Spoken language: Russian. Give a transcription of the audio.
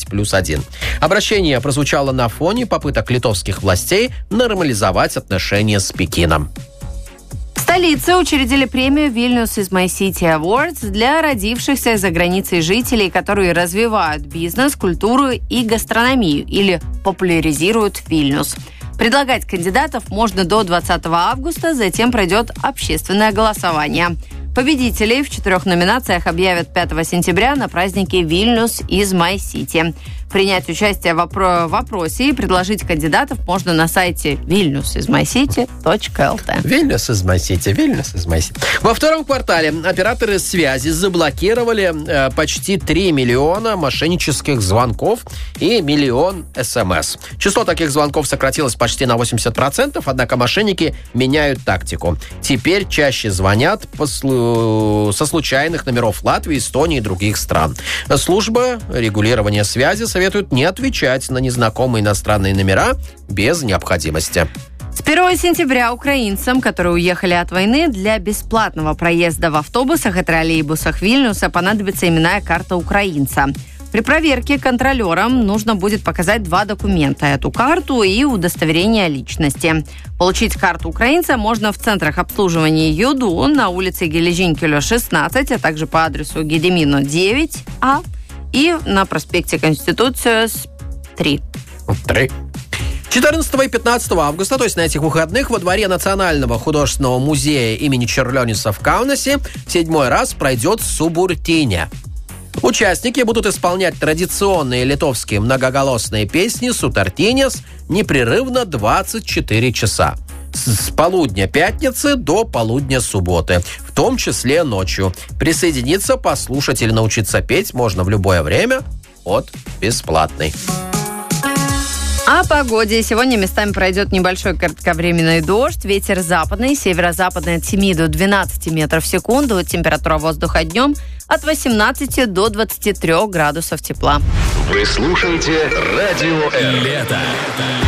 +1. Обращение прозвучало на фоне попыток литовских властей нормализовать отношения с Пекином. В столице учредили премию «Vilnius is my city Awards» для родившихся за границей жителей, которые развивают бизнес, культуру и гастрономию или популяризируют Вильнюс. Предлагать кандидатов можно до 20 августа, затем пройдет общественное голосование. Победителей в 4 номинациях объявят 5 сентября на празднике «Vilnius is my city». Принять участие в вопросе и предложить кандидатов можно на сайте vilniusismycity.lt. Vilnius is my city, Vilnius is my city. Во втором квартале операторы связи заблокировали почти 3 миллиона мошеннических звонков и 1 миллион СМС. Число таких звонков сократилось почти на 80%, однако мошенники меняют тактику. Теперь чаще звонят со случайных номеров Латвии, Эстонии и других стран. Служба регулирования связи советует не отвечать на незнакомые иностранные номера без необходимости. С 1 сентября украинцам, которые уехали от войны, для бесплатного проезда в автобусах и троллейбусах Вильнюса понадобится именная карта украинца. При проверке контролерам нужно будет показать 2 документа – эту карту и удостоверение личности. Получить карту украинца можно в центрах обслуживания ЮДУ на улице Гележинкеля, 16, а также по адресу Гедемино, 9А и на проспекте Конституции, 3. 14 и 15 августа, то есть на этих выходных, во дворе Национального художественного музея имени Čiurlionis в Каунасе 7-й раз пройдет Субуртиня. Участники будут исполнять традиционные литовские многоголосные песни «Сутартинес» непрерывно 24 часа. С полудня пятницы до полудня субботы, в том числе ночью. Присоединиться, послушать или научиться петь можно в любое время от бесплатной. О погоде. Сегодня местами пройдет небольшой кратковременный дождь. Ветер западный, северо-западный от 7 до 12 метров в секунду. Температура воздуха днем от 18 до 23 градусов тепла. Вы слушаете «Радио Р». Лето.